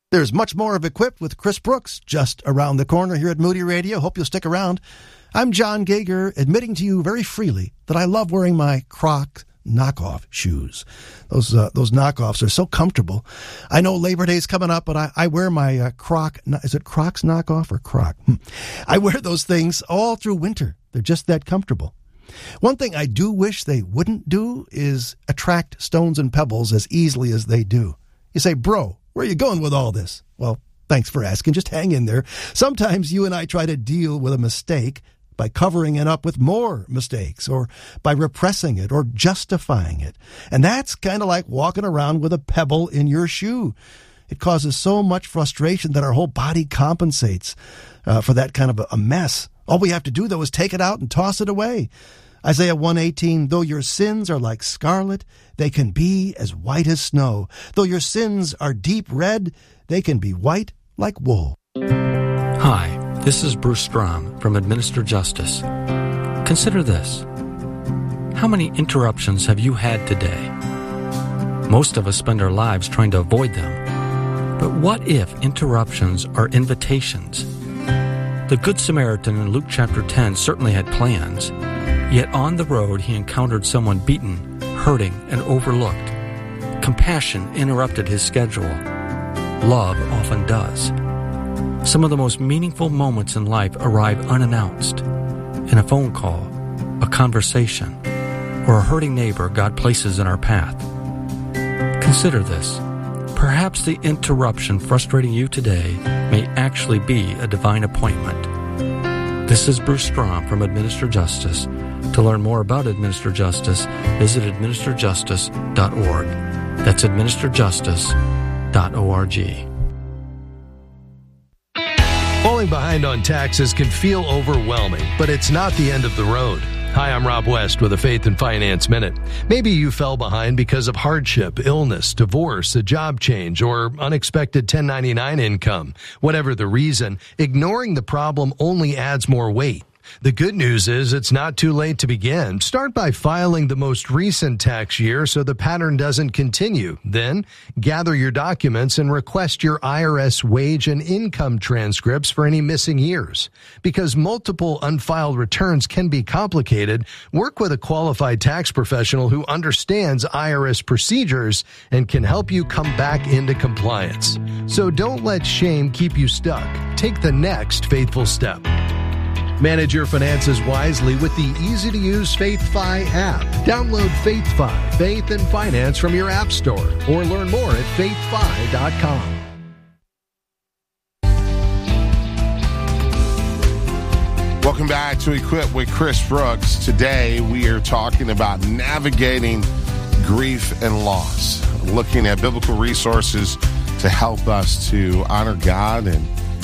There's much more of Equipped with Chris Brooks just around the corner here at Moody Radio. Hope you'll stick around. I'm John Geiger, admitting to you very freely that I love wearing my Crocs knockoff shoes. Those knockoffs are so comfortable. I know Labor Day's coming up, but I wear my is it Crocs knockoff or Croc? I wear those things all through winter. They're just that comfortable. One thing I do wish they wouldn't do is attract stones and pebbles as easily as they do. You say, bro, where are you going with all this? Well, thanks for asking. Just hang in there. Sometimes you and I try to deal with a mistake by covering it up with more mistakes, or by repressing it or justifying it. And that's kind of like walking around with a pebble in your shoe. It causes so much frustration that our whole body compensates for that kind of a mess. All we have to do, though, is take it out and toss it away. Isaiah 1:18, though your sins are like scarlet, they can be as white as snow. Though your sins are deep red, they can be white like wool. Hi, this is Bruce Strom from Administer Justice. Consider this. How many interruptions have you had today? Most of us spend our lives trying to avoid them. But what if interruptions are invitations? The Good Samaritan in Luke chapter 10 certainly had plans, yet on the road he encountered someone beaten, hurting, and overlooked. Compassion interrupted his schedule. Love often does. Some of the most meaningful moments in life arrive unannounced. In a phone call, a conversation, or a hurting neighbor God places in our path. Consider this. Perhaps the interruption frustrating you today may actually be a divine appointment. This is Bruce Strom from Administer Justice. To learn more about Administer Justice, visit administerjustice.org. That's administerjustice.org. Falling behind on taxes can feel overwhelming, but it's not the end of the road. Hi, I'm Rob West with a Faith and Finance Minute. Maybe you fell behind because of hardship, illness, divorce, a job change, or unexpected 1099 income. Whatever the reason, ignoring the problem only adds more weight. The good news is it's not too late to begin. Start by filing the most recent tax year so the pattern doesn't continue. Then, gather your documents and request your IRS wage and income transcripts for any missing years. Because multiple unfiled returns can be complicated, work with a qualified tax professional who understands IRS procedures and can help you come back into compliance. So don't let shame keep you stuck. Take the next faithful step. Manage your finances wisely with the easy-to-use FaithFi app. Download FaithFi, Faith and Finance from your app store, or learn more at faithfi.com. Welcome back to Equip with Chris Brooks. Today we are talking about navigating grief and loss, looking at biblical resources to help us to honor God and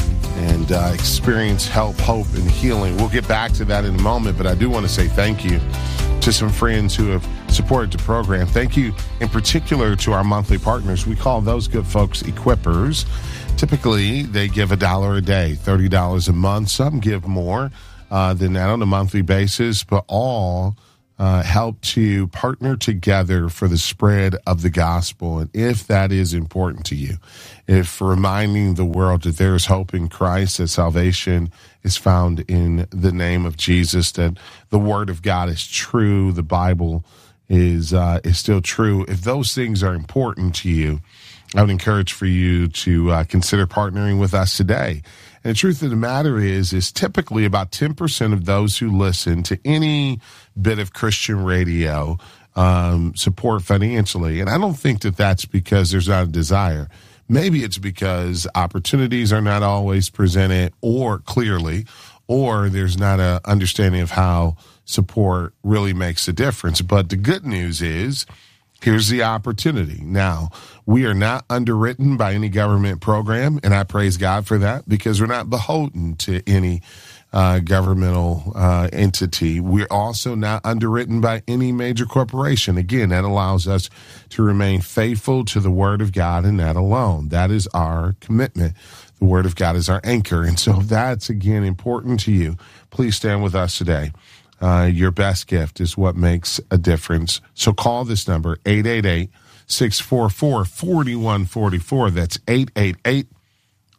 experience help, hope, and healing. We'll get back to that in a moment, but I do want to say thank you to some friends who have supported the program. Thank you in particular to our monthly partners. We call those good folks equippers. Typically, they give $1 a day, $30 a month. Some give more than that on a monthly basis, but all help to partner together for the spread of the gospel. And if that is important to you, if reminding the world that there is hope in Christ, that salvation is found in the name of Jesus, that the Word of God is true, the Bible is still true, if those things are important to you, I would encourage for you to consider partnering with us today. And the truth of the matter is typically about 10% of those who listen to any bit of Christian radio support financially. And I don't think that that's because there's not a desire. Maybe it's because opportunities are not always presented or clearly, or there's not an understanding of how support really makes a difference. But the good news is, here's the opportunity. Now, we are not underwritten by any government program, and I praise God for that, because we're not beholden to any governmental entity. We're also not underwritten by any major corporation. Again, that allows us to remain faithful to the Word of God, and that alone. That is our commitment. The Word of God is our anchor. And so if that's, again, important to you, please stand with us today. Your best gift is what makes a difference. So call this number, 888-644-4144. That's 888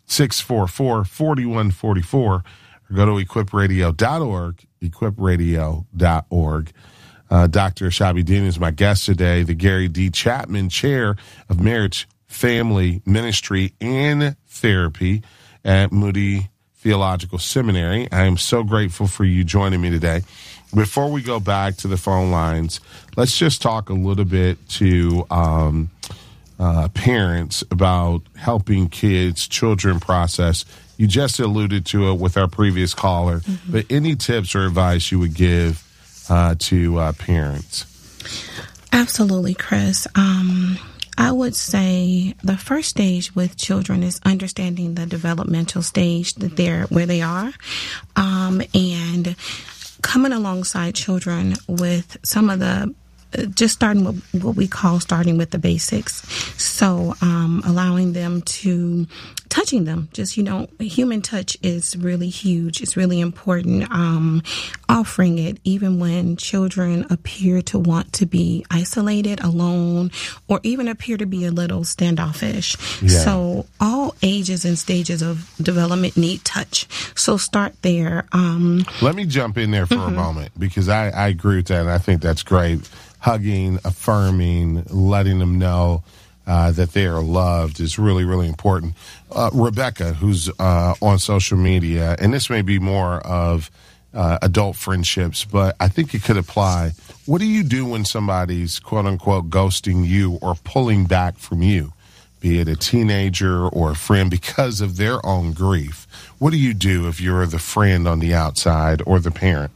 644-4144, or go to equipradio.org, equipradio.org. Dr. Ashabi Din is my guest today, the Gary D. Chapman Chair of Marriage, Family, Ministry, and Therapy at Moody Theological Seminary. I am so grateful for you joining me today. Before we go back to the phone lines, let's just talk a little bit to parents about helping children process. You just alluded to it with our previous caller, but any tips or advice you would give to parents? Absolutely, Chris. I would say the first stage with children is understanding the developmental stage that where they are, and coming alongside children with some of the just starting with what we call starting with the basics. So allowing them to touching them, just, human touch is really huge. It's really important. Offering it even when children appear to want to be isolated, alone, or even appear to be a little standoffish. Yeah. So all ages and stages of development need touch. So start there. Let me jump in there for a moment, because I agree with that, and I think that's great. Hugging, affirming, letting them know that they are loved is really, really important. Rebecca, who's on social media, and this may be more of adult friendships, but I think it could apply. What do you do when somebody's, quote unquote, ghosting you or pulling back from you, be it a teenager or a friend, because of their own grief? What do you do if you're the friend on the outside or the parent?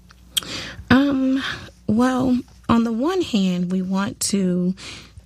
Well, on the one hand, we want to,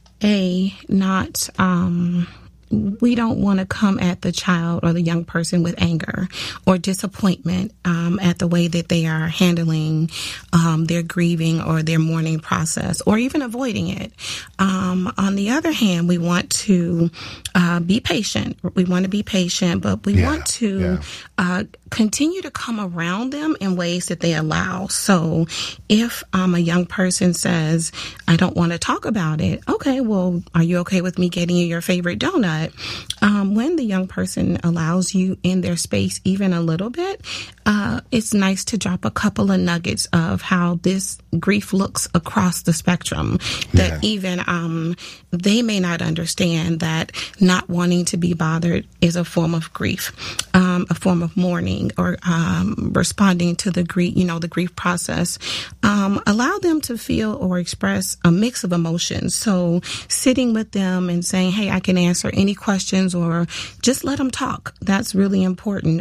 we don't want to come at the child or the young person with anger or disappointment at the way that they are handling their grieving or their mourning process, or even avoiding it. On the other hand, we want to be patient. We want to be patient, but we want to continue to come around them in ways that they allow. So if a young person says, I don't want to talk about it, okay, well, are you okay with me getting you your favorite donut? When the young person allows you in their space even a little bit, it's nice to drop a couple of nuggets of how this grief looks across the spectrum, that even they may not understand that not wanting to be bothered is a form of grief, a form of mourning, or responding to the grief, the grief process. Allow them to feel or express a mix of emotions. So sitting with them and saying, hey, I can answer any questions, or just let them talk. That's really important.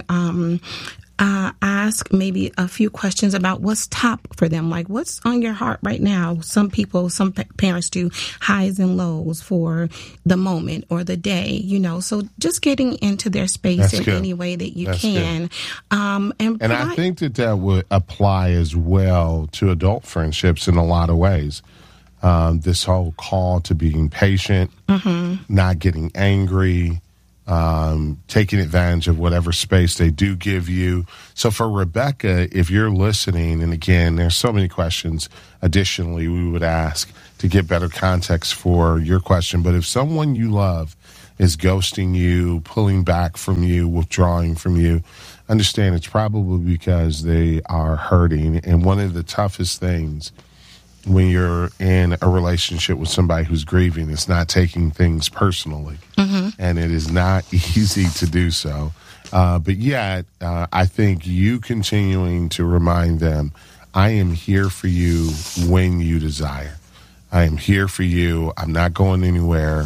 Ask maybe a few questions about what's top for them, like what's on your heart right now. Some parents do highs and lows for the moment or the day, so just getting into their space in any way that you can. And I think that would apply as well to adult friendships in a lot of ways. This whole call to being patient, not getting angry, taking advantage of whatever space they do give you. So for Rebecca, if you're listening, and again, there's so many questions additionally we would ask to get better context for your question, but if someone you love is ghosting you, pulling back from you, withdrawing from you, understand it's probably because they are hurting. And one of the toughest things when you're in a relationship with somebody who's grieving, it's not taking things personally. And it is not easy to do so. But yet, I think you continuing to remind them, I am here for you when you desire. I am here for you. I'm not going anywhere.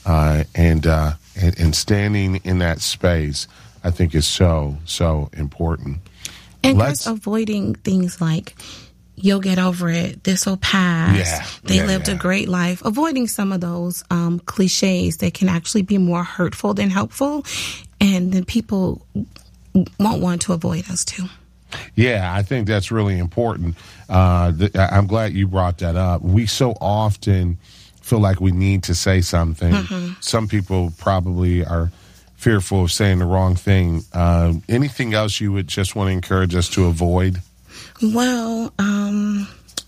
And standing in that space, I think is so, so important. And just avoiding things like, you'll get over it, this will pass, they lived a great life. Avoiding some of those cliches that can actually be more hurtful than helpful, and then people won't want to avoid us too. Yeah, I think that's really important. I'm glad you brought that up. We so often feel like we need to say something. Some people probably are fearful of saying the wrong thing. Anything else you would just want to encourage us to avoid? Well,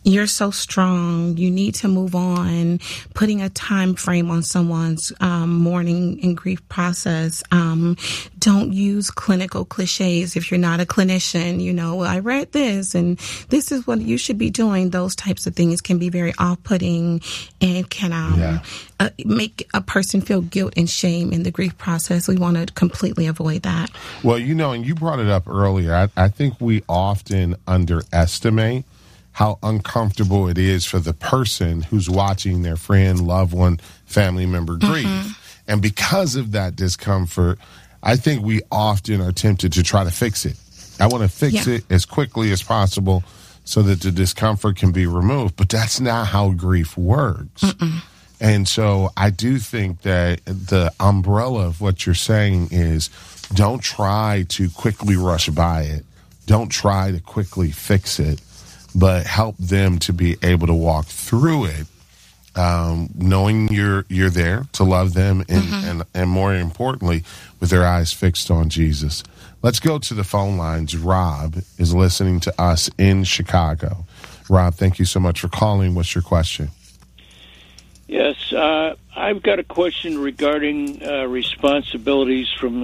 you're so strong. You need to move on. Putting a time frame on someone's mourning and grief process. Don't use clinical cliches if you're not a clinician. Well, I read this and this is what you should be doing. Those types of things can be very off-putting and can make a person feel guilt and shame in the grief process. We want to completely avoid that. Well, and you brought it up earlier. I think we often underestimate how uncomfortable it is for the person who's watching their friend, loved one, family member grieve. Mm-hmm. And because of that discomfort, I think we often are tempted to try to fix it. I want to fix it as quickly as possible so that the discomfort can be removed. But that's not how grief works. Mm-mm. And so I do think that the umbrella of what you're saying is don't try to quickly rush by it. Don't try to quickly fix it. But help them to be able to walk through it, knowing you're there to love them, and more importantly, with their eyes fixed on Jesus. Let's go to the phone lines. Rob is listening to us in Chicago. Rob, thank you so much for calling. What's your question? Yes, I've got a question regarding responsibilities from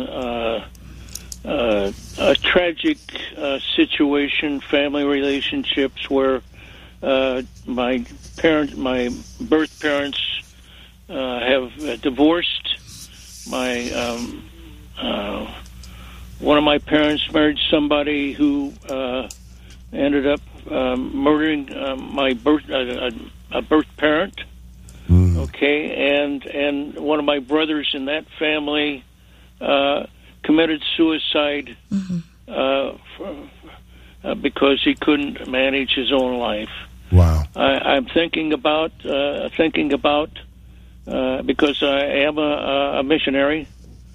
a tragic situation, family relationships where my birth parents have divorced. One of my parents married somebody who ended up murdering my birth parent. Mm. Okay, and one of my brothers in that family committed suicide because he couldn't manage his own life. Wow! I'm thinking about because I am a missionary,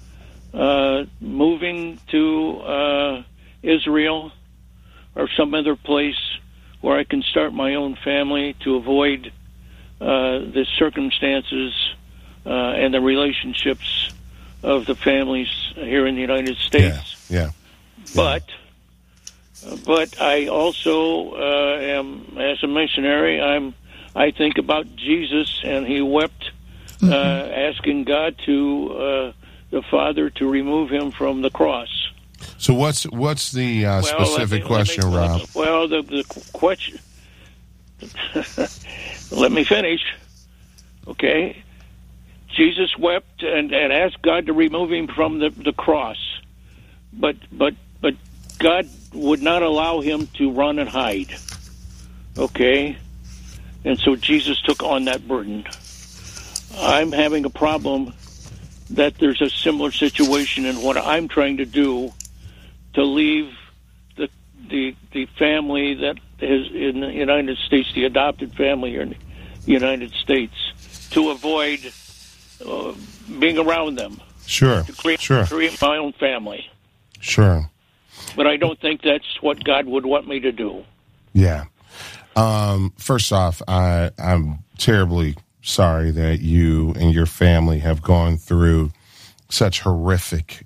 moving to Israel or some other place where I can start my own family to avoid the circumstances and the relationships of the families here in the United States. Yeah. But I also am, as a missionary, I think about Jesus, and he wept, asking God the Father to remove him from the cross. So what's the specific question, Rob? Well, the question. Let me finish. Okay. Jesus wept and asked God to remove him from the cross, but God would not allow him to run and hide. Okay, and so Jesus took on that burden. I'm having a problem that there's a similar situation in what I'm trying to do to leave the family that is in the United States, the adopted family here in the United States, to avoid being around them. Sure. To create my own family. Sure. But I don't think that's what God would want me to do. Yeah. First off, I'm terribly sorry that you and your family have gone through such horrific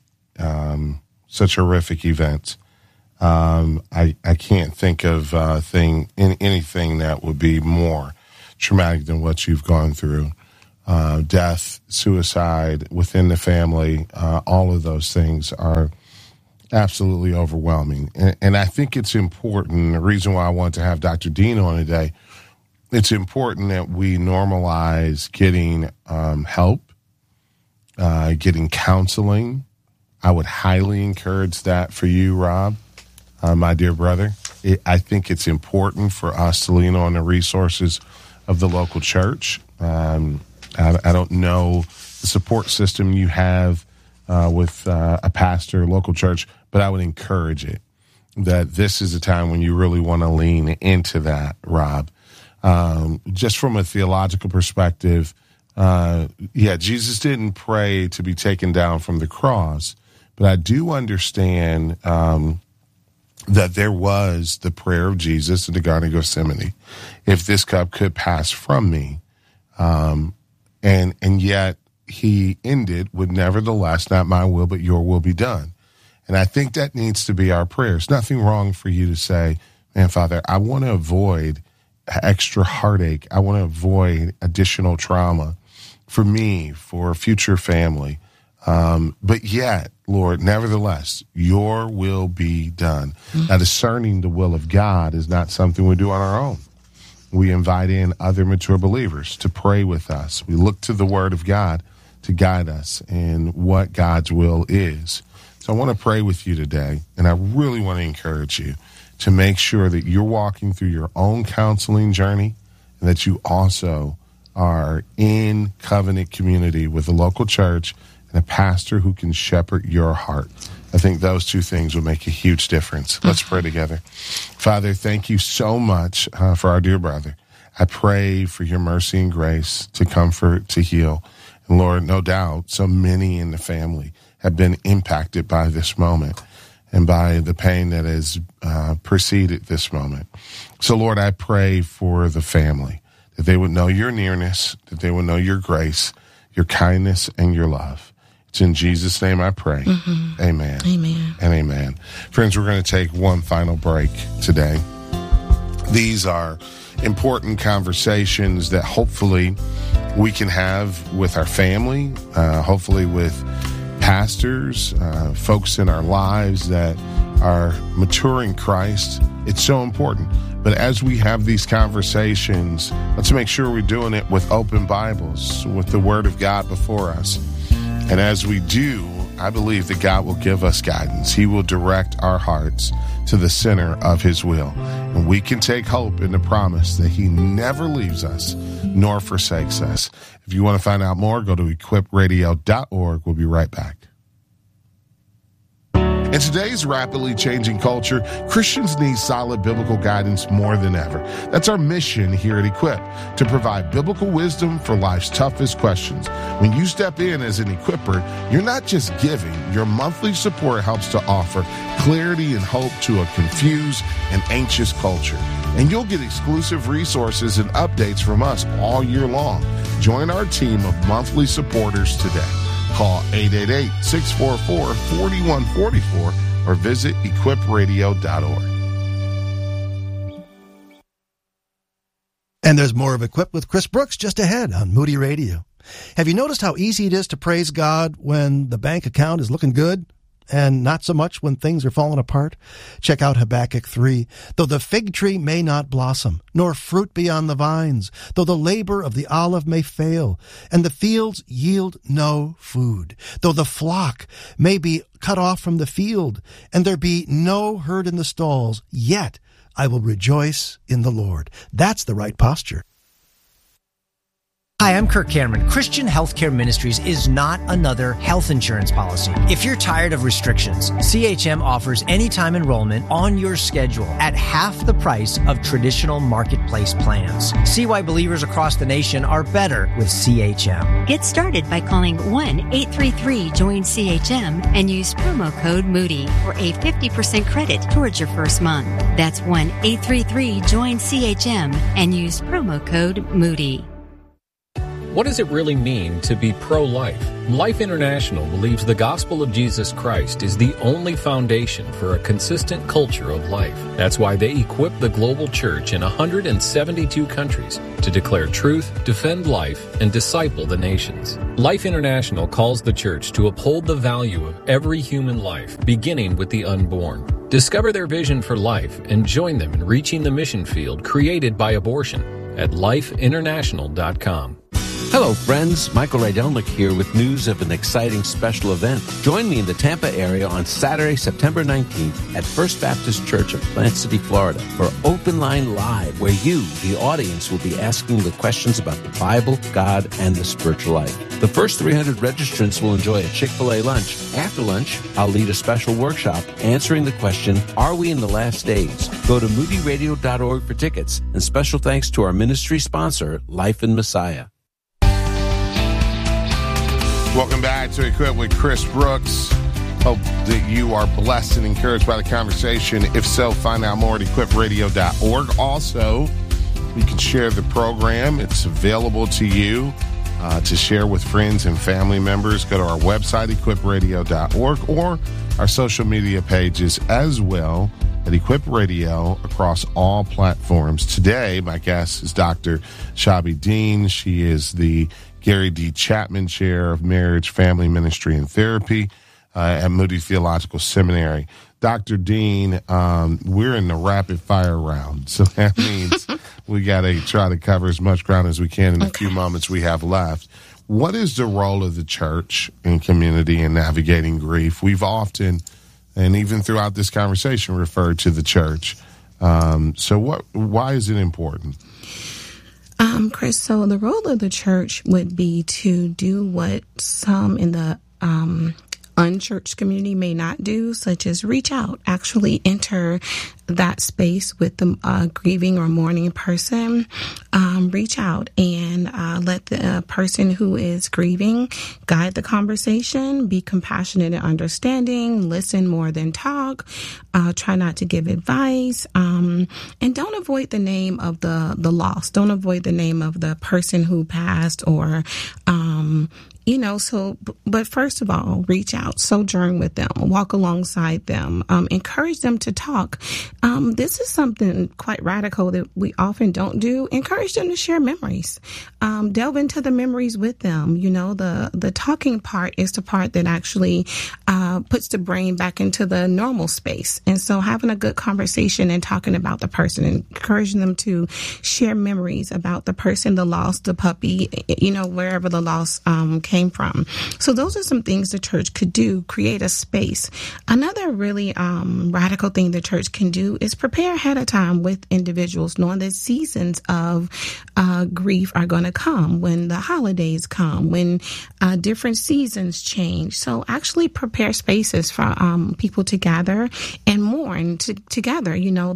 events. I can't think of anything that would be more traumatic than what you've gone through. Death, suicide within the family, all of those things are absolutely overwhelming. And I think it's important, the reason why I want to have Dr. Dean on today, it's important that we normalize getting help, getting counseling. I would highly encourage that for you, Rob, my dear brother. I think it's important for us to lean on the resources of the local church. I don't know the support system you have with a pastor, local church, but I would encourage it, that this is a time when you really want to lean into that, Rob. Just from a theological perspective, Jesus didn't pray to be taken down from the cross, but I do understand that there was the prayer of Jesus in the Garden of Gethsemane, if this cup could pass from me, and yet he ended with, nevertheless, not my will, but your will be done. And I think that needs to be our prayer. There's nothing wrong for you to say, man, Father, I want to avoid extra heartache. I want to avoid additional trauma for me, for future family. But yet, Lord, nevertheless, your will be done. Now, discerning the will of God is not something we do on our own. We invite in other mature believers to pray with us. We look to the Word of God to guide us in what God's will is. So I want to pray with you today, and I really want to encourage you to make sure that you're walking through your own counseling journey and that you also are in covenant community with a local church and a pastor who can shepherd your heart. I think those two things will make a huge difference. Let's pray together. Father, thank you so much for our dear brother. I pray for your mercy and grace to comfort, to heal. And Lord, no doubt, so many in the family have been impacted by this moment and by the pain that has preceded this moment. So Lord, I pray for the family, that they would know your nearness, that they would know your grace, your kindness, and your love. It's in Jesus' name I pray. Amen. Amen. And amen. Friends, we're going to take one final break today. These are important conversations that hopefully we can have with our family, hopefully with pastors, folks in our lives that are mature in Christ. It's so important. But as we have these conversations, let's make sure we're doing it with open Bibles, with the Word of God before us. And as we do, I believe that God will give us guidance. He will direct our hearts to the center of his will. And we can take hope in the promise that he never leaves us nor forsakes us. If you want to find out more, go to equipradio.org. We'll be right back. In today's rapidly changing culture, Christians need solid biblical guidance more than ever. That's our mission here at Equip, to provide biblical wisdom for life's toughest questions. When you step in as an equipper, you're not just giving. Your monthly support helps to offer clarity and hope to a confused and anxious culture. And you'll get exclusive resources and updates from us all year long. Join our team of monthly supporters today. Call 888-644-4144 or visit equipradio.org. And there's more of Equipped with Chris Brooks just ahead on Moody Radio. Have you noticed how easy it is to praise God when the bank account is looking good and not so much when things are falling apart? Check out Habakkuk 3. Though the fig tree may not blossom, nor fruit be on the vines, though the labor of the olive may fail, and the fields yield no food, though the flock may be cut off from the field, and there be no herd in the stalls, yet I will rejoice in the Lord. That's the right posture. Hi, I'm Kirk Cameron. Christian Healthcare Ministries is not another health insurance policy. If you're tired of restrictions, CHM offers anytime enrollment on your schedule at half the price of traditional marketplace plans. See why believers across the nation are better with CHM. Get started by calling 1-833-JOIN-CHM and use promo code Moody for a 50% credit towards your first month. That's 1-833-JOIN-CHM and use promo code Moody. What does it really mean to be pro-life? Life International believes the gospel of Jesus Christ is the only foundation for a consistent culture of life. That's why they equip the global church in 172 countries to declare truth, defend life, and disciple the nations. Life International calls the church to uphold the value of every human life, beginning with the unborn. Discover their vision for life and join them in reaching the mission field created by abortion at lifeinternational.com. Hello, friends. Michael Rydelnik here with news of an exciting special event. Join me in the Tampa area on Saturday, September 19th at First Baptist Church of Plant City, Florida for Open Line Live, where you, the audience, will be asking the questions about the Bible, God, and the spiritual life. The first 300 registrants will enjoy a Chick-fil-A lunch. After lunch, I'll lead a special workshop answering the question, are we in the last days? Go to moodyradio.org for tickets, and special thanks to our ministry sponsor, Life in Messiah. Welcome back to Equip with Chris Brooks. Hope that you are blessed and encouraged by the conversation. If so, find out more at equipradio.org. Also, you can share the program. It's available to you to share with friends and family members. Go to our website, equipradio.org, or our social media pages as well. at Equip Radio across all platforms. Today, my guest is Dr. Shabi Dean. She is the Gary D. Chapman Chair of Marriage, Family Ministry, and Therapy at Moody Theological Seminary. Dr. Dean, we're in the rapid fire round, so that means we got to try to cover as much ground as we can in the few moments we have left. What is the role of the church and community in navigating grief? We've often, and even throughout this conversation, referred to the church. Why is it important? Chris, so the role of the church would be to do what some in the unchurched community may not do, such as reach out, actually enter that space with the grieving or mourning person. Reach out and let the person who is grieving guide the conversation, be compassionate and understanding, listen more than talk, try not to give advice, and don't avoid the name of the lost. Don't avoid the name of the person who passed or but first of all, reach out, sojourn with them, walk alongside them, encourage them to talk. This is something quite radical that we often don't do. Encourage them to share memories. Delve into the memories with them. You know, the talking part is the part that actually puts the brain back into the normal space. And so having a good conversation and talking about the person, encouraging them to share memories about the person, the loss, the puppy, wherever the loss came from. So those are some things the church could do, create a space. Another really radical thing the church can do is prepare ahead of time with individuals, knowing that seasons of grief are going to come, when the holidays come, when different seasons change. So actually prepare spaces for people to gather and mourn together.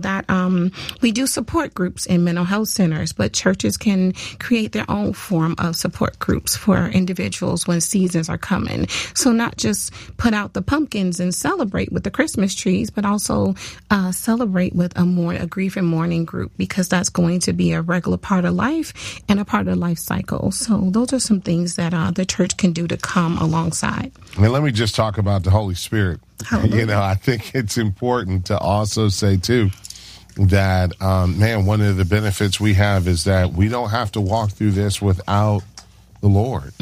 We do support groups in mental health centers, but churches can create their own form of support groups for individuals when seasons are coming. So not just put out the pumpkins and celebrate with the Christmas trees, but also celebrate with a grief and mourning group, because that's going to be a regular part of life and a part of the life cycle. So those are some things that the church can do to come alongside. And let me just talk about the Holy Spirit. Hallelujah. I think it's important to also say, too, that, one of the benefits we have is that we don't have to walk through this without the Lord.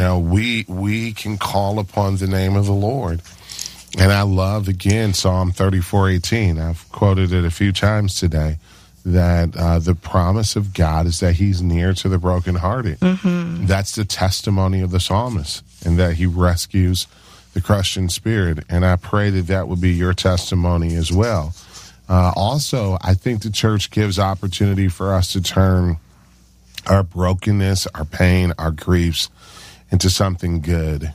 We can call upon the name of the Lord. And I love, again, Psalm 34:18. I've quoted it a few times today, that the promise of God is that he's near to the brokenhearted. Mm-hmm. That's the testimony of the psalmist, and that he rescues the crushed in spirit. And I pray that would be your testimony as well. Also, I think the church gives opportunity for us to turn our brokenness, our pain, our griefs into something good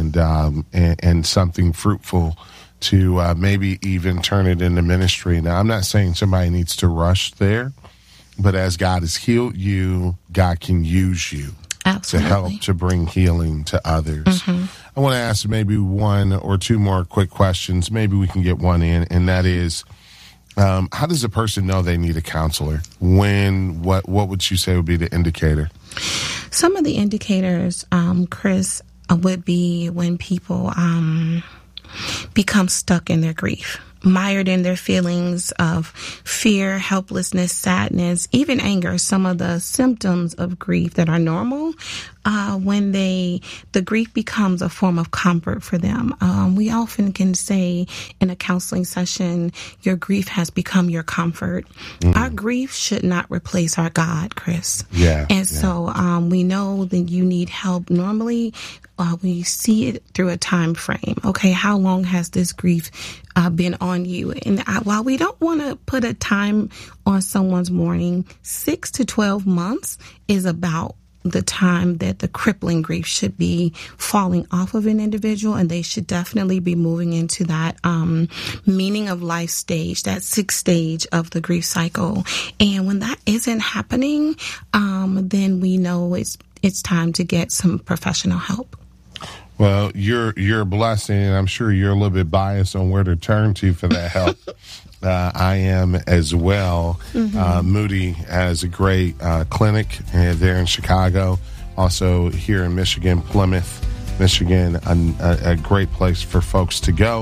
and something fruitful, to maybe even turn it into ministry. Now, I'm not saying somebody needs to rush there, but as God has healed you, God can use you to help to bring healing to others. Mm-hmm. I want to ask maybe one or two more quick questions. Maybe we can get one in, and that is, how does a person know they need a counselor? What would you say would be the indicator? Some of the indicators, Chris, would be when people become stuck in their grief, mired in their feelings of fear, helplessness, sadness, even anger. Some of the symptoms of grief that are normal, when the grief becomes a form of comfort for them. We often can say in a counseling session, your grief has become your comfort. Mm-hmm. Our grief should not replace our God, Chris. So we know that you need help. Normally, we see it through a time frame. Okay, how long has this grief been on you? And while we don't want to put a time on someone's mourning, 6 to 12 months is about the time that the crippling grief should be falling off of an individual, and they should definitely be moving into that meaning of life stage, that 6th stage of the grief cycle. And when that isn't happening, then we know it's time to get some professional help. Well, you're a blessing, and I'm sure you're a little bit biased on where to turn to for that help. I am as well. Mm-hmm. Moody has a great clinic there in Chicago. Also here in Michigan, Plymouth, Michigan, a great place for folks to go.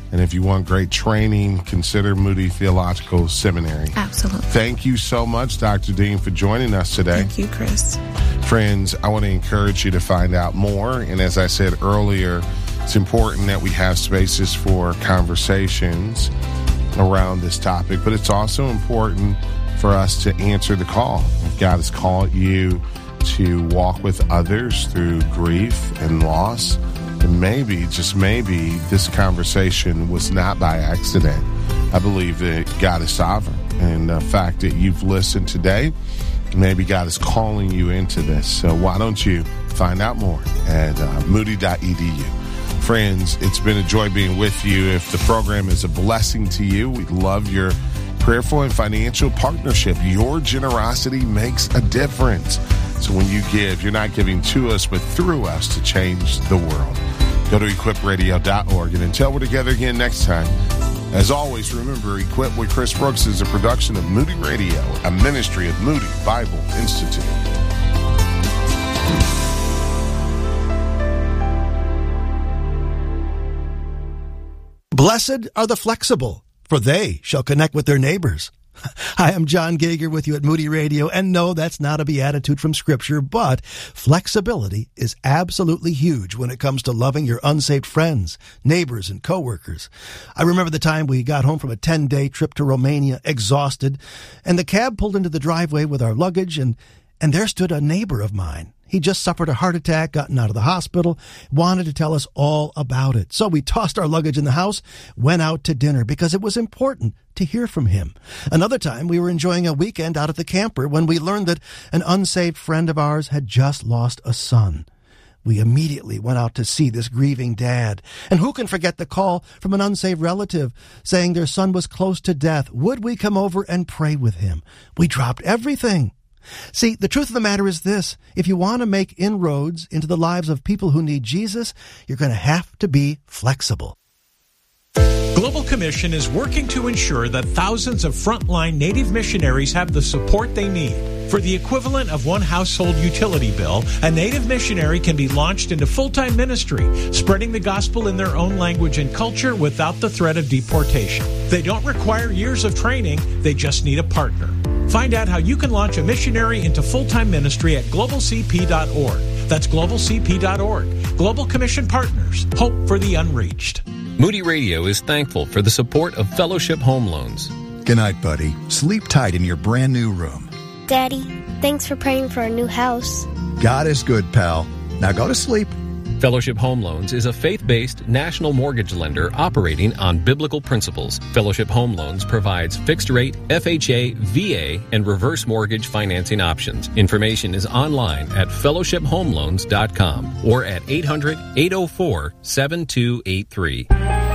And if you want great training, consider Moody Theological Seminary. Absolutely. Thank you so much, Dr. Dean, for joining us today. Thank you, Chris. Friends, I want to encourage you to find out more. And as I said earlier, it's important that we have spaces for conversations around this topic, but it's also important for us to answer the call. If God has called you to walk with others through grief and loss, and maybe, just maybe, this conversation was not by accident. I believe that God is sovereign. And the fact that you've listened today, maybe God is calling you into this. So why don't you find out more at moody.edu. Friends, it's been a joy being with you. If the program is a blessing to you, we love your prayerful and financial partnership. Your generosity makes a difference. So when you give, you're not giving to us, but through us to change the world. Go to equipradio.org. And until we're together again next time, as always, remember, Equip with Chris Brooks is a production of Moody Radio, a ministry of Moody Bible Institute. Blessed are the flexible, for they shall connect with their neighbors. Hi, I'm John Gager with you at Moody Radio, and no, that's not a beatitude from Scripture, but flexibility is absolutely huge when it comes to loving your unsaved friends, neighbors, and coworkers. I remember the time we got home from a 10-day trip to Romania, exhausted, and the cab pulled into the driveway with our luggage, and there stood a neighbor of mine. He just suffered a heart attack, gotten out of the hospital, wanted to tell us all about it. So we tossed our luggage in the house, went out to dinner because it was important to hear from him. Another time, we were enjoying a weekend out at the camper when we learned that an unsaved friend of ours had just lost a son. We immediately went out to see this grieving dad. And who can forget the call from an unsaved relative saying their son was close to death? Would we come over and pray with him? We dropped everything. See, the truth of the matter is this. If you want to make inroads into the lives of people who need Jesus, you're going to have to be flexible. Global Commission is working to ensure that thousands of frontline Native missionaries have the support they need. For the equivalent of one household utility bill, a Native missionary can be launched into full-time ministry, spreading the gospel in their own language and culture without the threat of deportation. They don't require years of training, they just need a partner. Find out how you can launch a missionary into full-time ministry at globalcp.org. That's globalcp.org. Global Commission Partners. Hope for the unreached. Moody Radio is thankful for the support of Fellowship Home Loans. Good night, buddy. Sleep tight in your brand new room. Daddy, thanks for praying for our new house. God is good, pal. Now go to sleep. Fellowship Home Loans is a faith-based national mortgage lender operating on biblical principles. Fellowship Home Loans provides fixed-rate, FHA, VA, and reverse mortgage financing options. Information is online at fellowshiphomeloans.com or at 800-804-7283.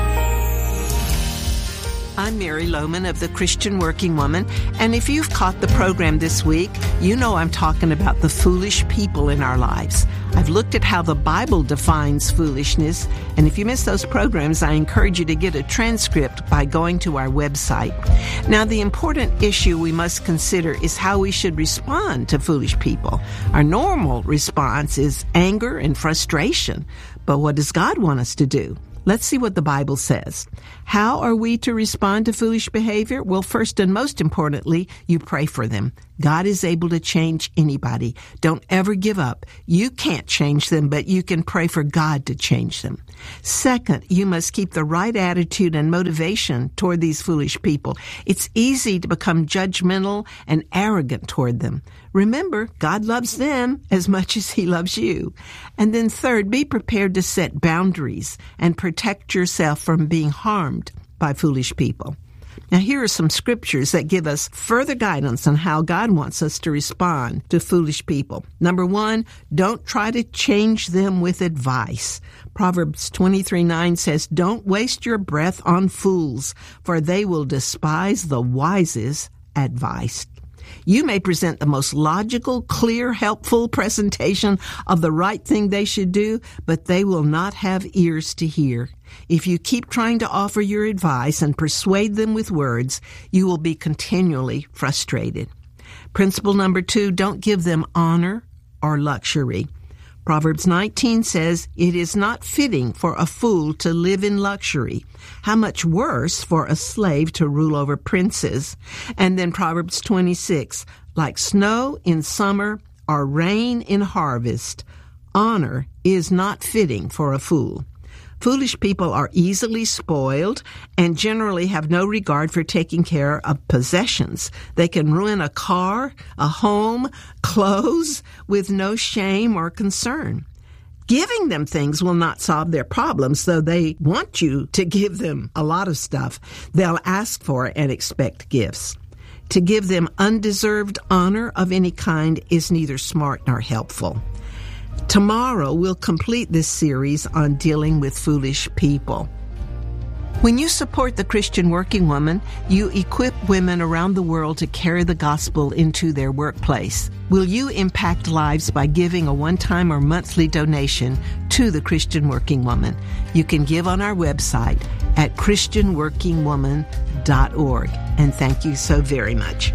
I'm Mary Lohman of the Christian Working Woman, and if you've caught the program this week, you know I'm talking about the foolish people in our lives. I've looked at how the Bible defines foolishness, and if you miss those programs, I encourage you to get a transcript by going to our website. Now, the important issue we must consider is how we should respond to foolish people. Our normal response is anger and frustration, but what does God want us to do? Let's see what the Bible says. How are we to respond to foolish behavior? Well, first and most importantly, you pray for them. God is able to change anybody. Don't ever give up. You can't change them, but you can pray for God to change them. Second, you must keep the right attitude and motivation toward these foolish people. It's easy to become judgmental and arrogant toward them. Remember, God loves them as much as He loves you. And then third, be prepared to set boundaries and protect yourself from being harmed by foolish people. Now, here are some scriptures that give us further guidance on how God wants us to respond to foolish people. Number one, don't try to change them with advice. Proverbs 23:9 says, "Don't waste your breath on fools, for they will despise the wisest advice." You may present the most logical, clear, helpful presentation of the right thing they should do, but they will not have ears to hear. If you keep trying to offer your advice and persuade them with words, you will be continually frustrated. Principle number 2, don't give them honor or luxury. Proverbs 19 says, "It is not fitting for a fool to live in luxury. How much worse for a slave to rule over princes." And then Proverbs 26, "Like snow in summer or rain in harvest, honor is not fitting for a fool." Foolish people are easily spoiled and generally have no regard for taking care of possessions. They can ruin a car, a home, clothes with no shame or concern. Giving them things will not solve their problems, though they want you to give them a lot of stuff. They'll ask for and expect gifts. To give them undeserved honor of any kind is neither smart nor helpful. Tomorrow, we'll complete this series on dealing with foolish people. When you support the Christian Working Woman, you equip women around the world to carry the gospel into their workplace. Will you impact lives by giving a one-time or monthly donation to the Christian Working Woman? You can give on our website at christianworkingwoman.org. And thank you so very much.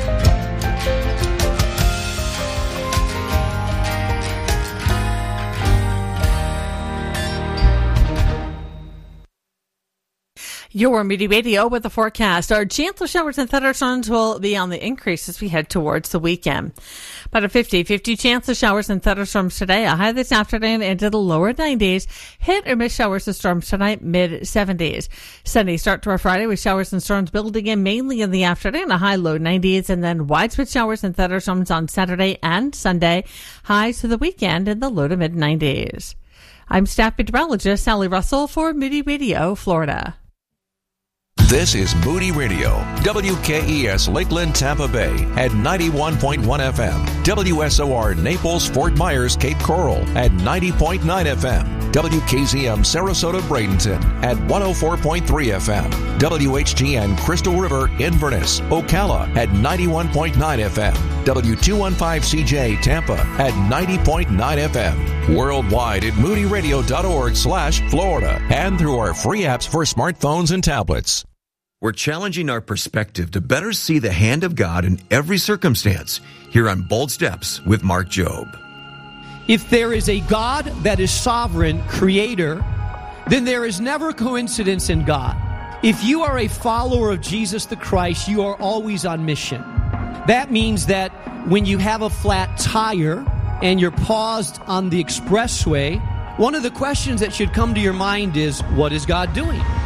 Your Moody Radio with the forecast. Our chance of showers and thunderstorms will be on the increase as we head towards the weekend. About a 50-50 chance of showers and thunderstorms today. A high this afternoon into the lower 90s. Hit or miss showers and storms tonight, mid-70s. Sunny start to our Friday with showers and storms building in mainly in the afternoon. A high low 90s, and then widespread showers and thunderstorms on Saturday and Sunday. Highs to the weekend in the low to mid-90s. I'm staff meteorologist Sally Russell for Moody Radio, Florida. This is Moody Radio, WKES Lakeland, Tampa Bay at 91.1 FM, WSOR Naples, Fort Myers, Cape Coral at 90.9 FM, WKZM Sarasota, Bradenton at 104.3 FM, WHGN Crystal River, Inverness, Ocala at 91.9 FM, W215CJ Tampa at 90.9 FM, worldwide at moodyradio.org/Florida and through our free apps for smartphones and tablets. We're challenging our perspective to better see the hand of God in every circumstance here on Bold Steps with Mark Jobe. If there is a God that is sovereign, creator, then there is never coincidence in God. If you are a follower of Jesus the Christ, you are always on mission. That means that when you have a flat tire and you're paused on the expressway, one of the questions that should come to your mind is, what is God doing?